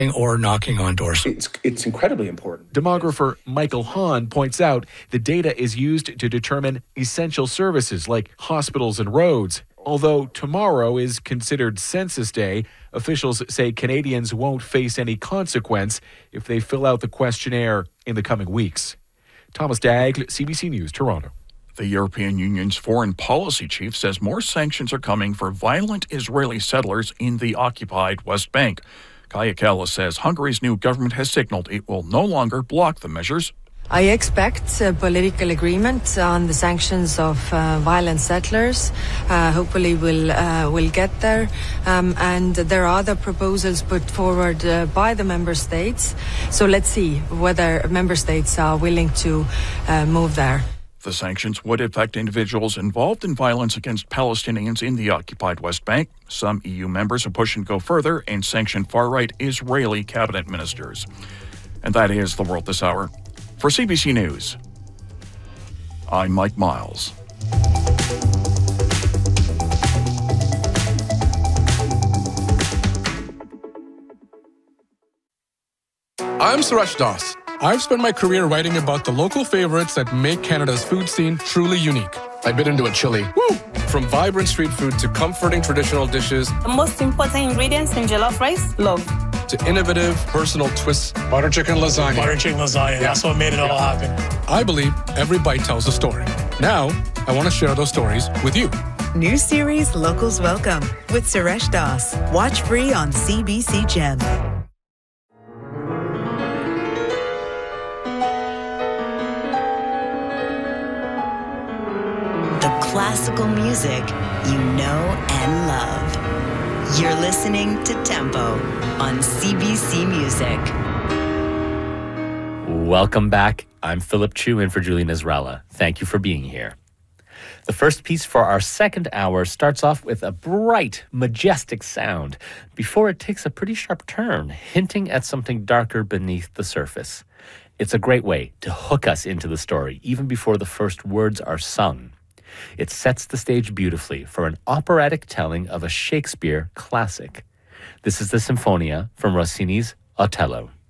or knocking on doors. It's incredibly important. Demographer Michael Hahn points out the data is used to determine essential services like hospitals and roads. Although tomorrow is considered Census Day, officials say Canadians won't face any consequence if they fill out the questionnaire in the coming weeks. Thomas Daigle, CBC News, Toronto. The European Union's foreign policy chief says more sanctions are coming for violent Israeli settlers in the occupied West Bank. Kaja Kallas says Hungary's new government has signaled it will no longer block the measures. I expect political agreement on the sanctions of violent settlers. Hopefully we'll get there. And there are other proposals put forward by the member states. So let's see whether member states are willing to move there. The sanctions would affect individuals involved in violence against Palestinians in the occupied West Bank. Some EU members are pushing to go further and sanction far-right Israeli cabinet ministers. And that is the world this hour. For CBC News, I'm Mike Miles. I'm Suresh Das. I've spent my career writing about the local favorites that make Canada's food scene truly unique. I bit into a chili. Woo! From vibrant street food to comforting traditional dishes. The most important ingredients in jollof rice, love. To innovative, personal twists. Butter chicken lasagna. That's what made it all happen. I believe every bite tells a story. Now, I want to share those stories with you. New series Locals Welcome with Suresh Das. Watch free on CBC Gem. Classical music you know and love. You're listening to Tempo on CBC Music. Welcome back. I'm Philip Chu in for Julie Nasrallah. Thank you for being here. The first piece for our second hour starts off with a bright, majestic sound before it takes a pretty sharp turn, hinting at something darker beneath the surface. It's a great way to hook us into the story, even before the first words are sung. It sets the stage beautifully for an operatic telling of a Shakespeare classic. This is the Sinfonia from Rossini's Otello.